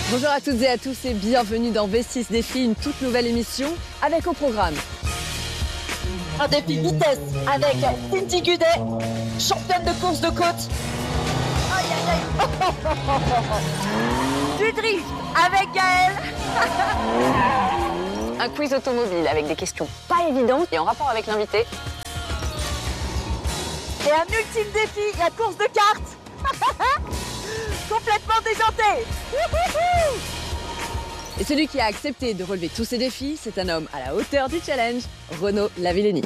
Bonjour à toutes et à tous et bienvenue dans V6 Défi, une toute nouvelle émission avec au programme un défi vitesse avec Cindy Gudet, championne de course de côte. Aïe aïe aïe. Du drift avec Gaëlle. Un quiz automobile avec des questions pas évidentes et en rapport avec l'invité. Et un ultime défi, la course de cartes. Complètement déjanté. Et celui qui a accepté de relever tous ces défis, c'est un homme à la hauteur du challenge, Renaud Lavillenie.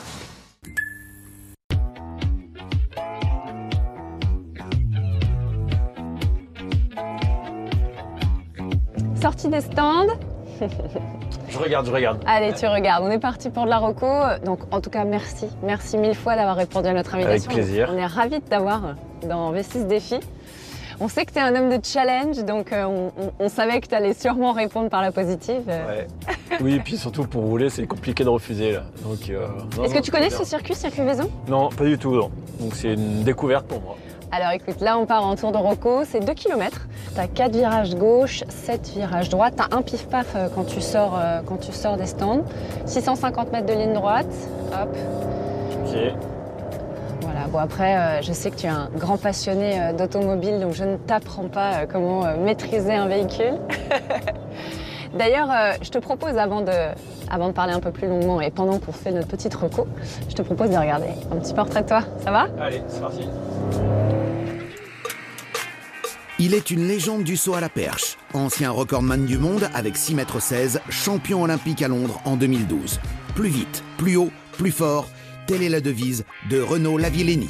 Sortie des stands. Je regarde. Allez, tu regardes. On est parti pour de la reco. Donc, en tout cas, merci. Merci mille fois d'avoir répondu à notre invitation. Avec plaisir. On est ravis de t'avoir dans V6 Défi. On sait que tu es un homme de challenge, donc on savait que tu allais sûrement répondre par la positive. Ouais. Oui, et puis surtout pour rouler, c'est compliqué de refuser. Là. Est-ce que tu connais ce circuit Vaison? Non, pas du tout. Non. Donc c'est une découverte pour moi. Alors écoute, là on part en tour de Rocco, c'est 2 km. Tu as 4 virages gauche, 7 virages droite. Tu as un pif-paf quand tu sors des stands. 650 mètres de ligne droite. Hop. Ok. Voilà, bon après, je sais que tu es un grand passionné d'automobile, donc je ne t'apprends pas comment maîtriser un véhicule. D'ailleurs, je te propose, avant de parler un peu plus longuement et pendant qu'on fait notre petite reco, je te propose de regarder un petit portrait de toi. Ça va? Allez, c'est parti. Il est une légende du saut à la perche, ancien recordman du monde avec 6,16 m, champion olympique à Londres en 2012. Plus vite, plus haut, plus fort, telle est la devise de Renaud Lavillenie.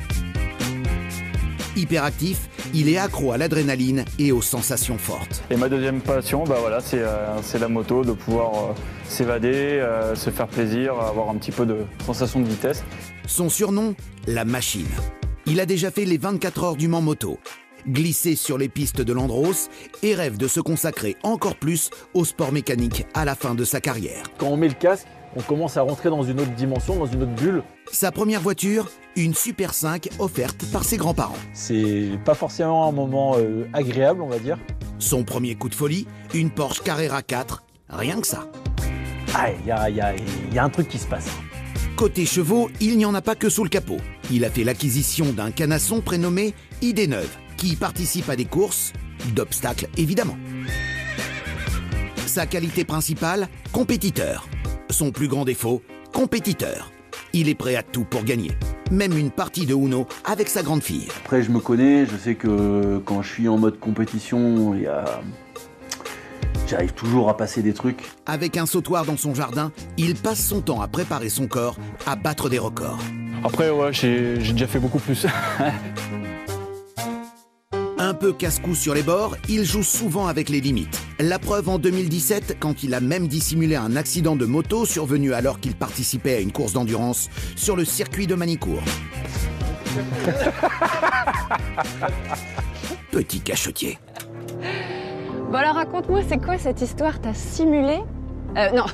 Hyperactif, il est accro à l'adrénaline et aux sensations fortes. Et ma deuxième passion, c'est la moto, de pouvoir s'évader, se faire plaisir, avoir un petit peu de sensation de vitesse. Son surnom, la machine. Il a déjà fait les 24 heures du Mans Moto, glissé sur les pistes de l'Andros et rêve de se consacrer encore plus au sport mécanique à la fin de sa carrière. Quand on met le casque, on commence à rentrer dans une autre dimension, dans une autre bulle. Sa première voiture, une Super 5 offerte par ses grands-parents. C'est pas forcément un moment agréable, on va dire. Son premier coup de folie, une Porsche Carrera 4, rien que ça. Ah, il y a un truc qui se passe. Côté chevaux, il n'y en a pas que sous le capot. Il a fait l'acquisition d'un canasson prénommé ID9, qui participe à des courses, d'obstacles évidemment. Sa qualité principale, compétiteur. Son plus grand défaut, compétiteur. Il est prêt à tout pour gagner. Même une partie de Uno avec sa grande fille. Après, je me connais, je sais que quand je suis en mode compétition, j'arrive toujours à passer des trucs. Avec un sautoir dans son jardin, il passe son temps à préparer son corps à battre des records. Après, ouais, j'ai déjà fait beaucoup plus. Un peu casse-cou sur les bords, il joue souvent avec les limites. La preuve en 2017, quand il a même dissimulé un accident de moto survenu alors qu'il participait à une course d'endurance sur le circuit de Manicourt. Petit cachetier. Bon alors raconte-moi, c'est quoi cette histoire? T'as simulé? Non.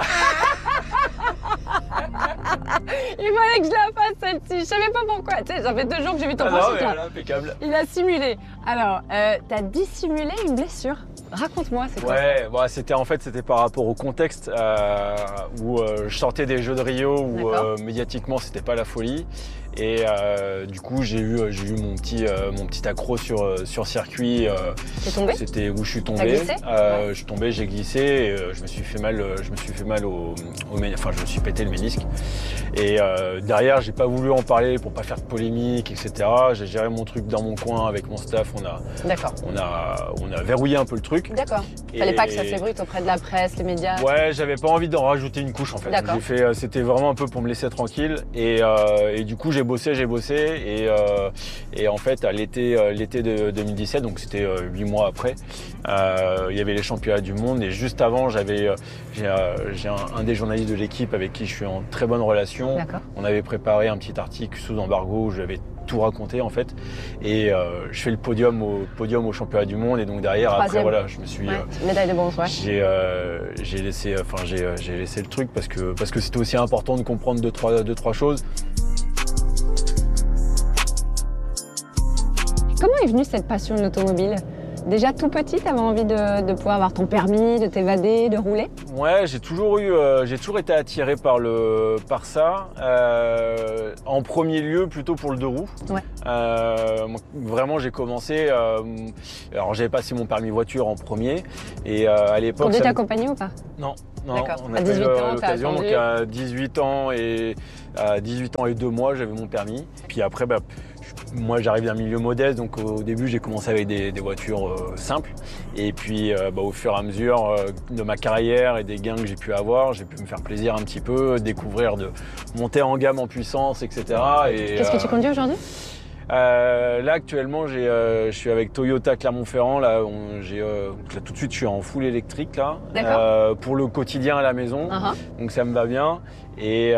Il fallait que je la fasse celle-ci, je savais pas pourquoi. Tu sais, ça fait 2 jours que j'ai vu ton principe là. Impeccable. Il a simulé. Alors, t'as dissimulé une blessure. Raconte-moi, c'est quoi? Ouais, bon, c'était par rapport au contexte où je sortais des Jeux de Rio où médiatiquement c'était pas la folie. Et du coup j'ai eu mon petit accro sur circuit. T'es tombé? C'était où je suis tombé. T'as glissé? Je suis tombé, j'ai glissé et je me suis fait mal je me suis pété le ménisque. Et derrière j'ai pas voulu en parler pour pas faire de polémique, etc. J'ai géré mon truc dans mon coin avec mon staff. On a verrouillé un peu le truc. D'accord. Fallait pas que ça s'ébruite auprès de la presse, les médias. Ouais, j'avais pas envie d'en rajouter une couche en fait. D'accord. C'était vraiment un peu pour me laisser tranquille. Et du coup j'ai bossé et en fait à l'été de 2017, donc c'était 8 mois après, il y avait les championnats du monde et juste avant j'ai un des journalistes de l'équipe avec qui je suis en très bonne relation. On avait préparé un petit article sous embargo où j'avais tout raconté en fait et je fais le podium au championnat du monde et donc derrière après voilà je me suis médaille de bronze. j'ai laissé le truc parce que c'était aussi important de comprendre deux trois choses. Comment est venue cette passion de l'automobile? Déjà tout petit, tu avais envie de pouvoir avoir ton permis, de t'évader, de rouler? Ouais, j'ai toujours été attiré par ça. En premier lieu, plutôt pour le 2 roues. Ouais. Vraiment, j'ai commencé. Alors, j'avais passé mon permis voiture en premier. Et à l'époque. Conduite accompagnée ou pas? Non, D'accord. on À a 18 pas eu ans, t'as l'occasion. attendu. Donc, à 18 ans et 2 mois, j'avais mon permis. Puis après, moi, j'arrive d'un milieu modeste, donc au début, j'ai commencé avec des voitures simples. Et puis, au fur et à mesure de ma carrière et des gains que j'ai pu avoir, j'ai pu me faire plaisir un petit peu, découvrir, de monter en gamme en puissance, etc. Qu'est-ce que tu conduis aujourd'hui? Là, actuellement, je suis avec Toyota Clermont-Ferrand. Là, tout de suite, je suis en full électrique là, pour le quotidien à la maison. Donc ça me va bien. Et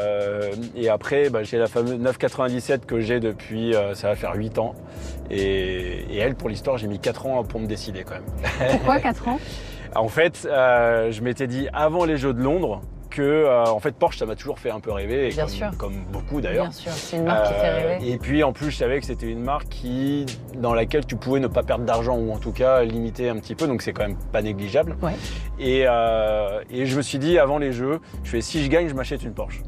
après, j'ai la fameuse 997 que j'ai depuis, ça va faire 8 ans. Et elle, pour l'histoire, j'ai mis 4 ans pour me décider quand même. Pourquoi 4 ans? En fait, je m'étais dit avant les Jeux de Londres que en fait Porsche ça m'a toujours fait un peu rêver, comme beaucoup d'ailleurs. Bien sûr, c'est une marque qui fait rêver. Et puis en plus je savais que c'était une marque dans laquelle tu pouvais ne pas perdre d'argent ou en tout cas limiter un petit peu, donc c'est quand même pas négligeable. Ouais. Et je me suis dit avant les Jeux, si je gagne je m'achète une Porsche.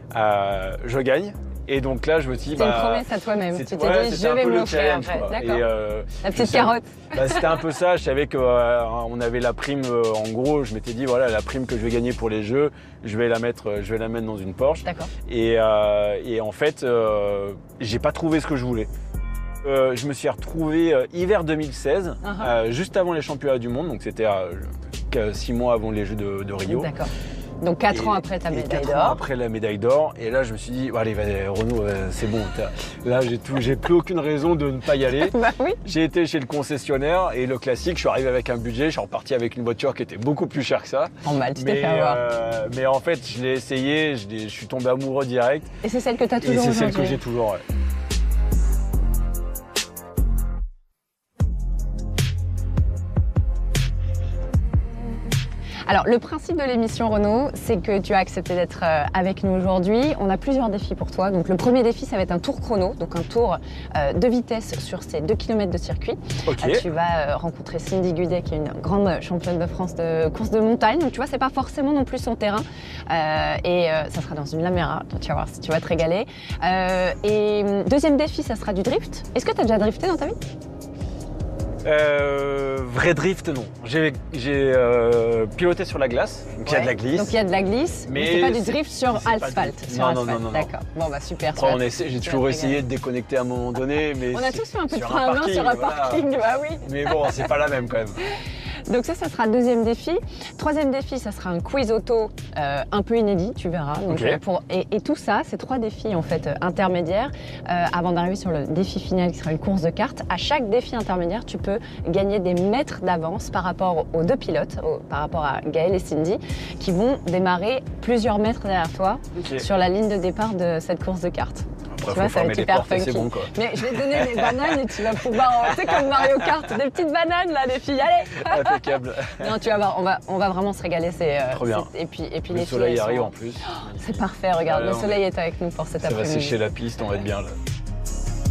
Je gagne. Et donc là, je me suis dit. C'est une promesse à toi-même. Tu t'es dit, je vais me l'offrir. D'accord. La petite carotte. C'était un peu ça. Je savais qu'on avait la prime. En gros, je m'étais dit, voilà, la prime que je vais gagner pour les Jeux, je vais la mettre dans une Porsche. D'accord. Et en fait, j'ai pas trouvé ce que je voulais. Je me suis retrouvé hiver 2016, juste avant les championnats du monde. Donc c'était 6 mois avant les Jeux de Rio. D'accord. Donc 4 ans après ta médaille d'or. 4 ans après la médaille d'or. Et là, je me suis dit, allez, Renaud, c'est bon. Là, j'ai plus aucune raison de ne pas y aller. Bah oui. J'ai été chez le concessionnaire et le classique, je suis arrivé avec un budget, je suis reparti avec une voiture qui était beaucoup plus chère que ça. Normal, tu t'es fait avoir. Mais en fait, je l'ai essayé, je suis tombé amoureux direct. Et c'est celle que tu as toujours aujourd'hui? Et c'est celle que j'ai toujours, ouais. Alors, le principe de l'émission, Renaud, c'est que tu as accepté d'être avec nous aujourd'hui. On a plusieurs défis pour toi. Donc, le premier défi, ça va être un tour chrono, donc un tour de vitesse sur ces 2 km de circuit. Okay. Tu vas rencontrer Cindy Gudet, qui est une grande championne de France de course de montagne. Donc, tu vois, c'est pas forcément non plus son terrain. Ça sera dans une Lamera. Donc, tu vas voir si tu vas te régaler. Deuxième défi, ça sera du drift. Est-ce que tu as déjà drifté dans ta vie? Vrai drift, non. J'ai piloté sur la glace, donc il y a de la glisse. Donc il y a de la glisse, mais c'est pas du drift sur asphalte. Non. D'accord. Bon bah super. J'ai toujours essayé de déconnecter à un moment donné, mais on a tous fait un peu de frein à main sur un parking, bah oui. Mais bon, c'est pas la même quand même. Donc ça sera le deuxième défi. Troisième défi, ça sera un quiz auto un peu inédit, tu verras. Donc, et tout ça, ces 3 défis en fait intermédiaires, avant d'arriver sur le défi final qui sera une course de cartes. À chaque défi intermédiaire, tu peux gagner des mètres d'avance par rapport aux 2 pilotes, par rapport à Gaël et Cindy, qui vont démarrer plusieurs mètres derrière toi sur la ligne de départ de cette course de cartes. Après, tu vois, ça va être hyper funky. Bon, mais je vais te donner des bananes et tu vas pouvoir, tu sais, comme Mario Kart, des petites bananes là, les filles, allez. Impeccable. Non, tu vas voir, on va vraiment se régaler. Trop bien. Et puis le les soleil filles, arrive en plus. C'est parfait, regarde, le soleil est avec nous pour cet après-midi. Ça va sécher la piste, on va être bien là.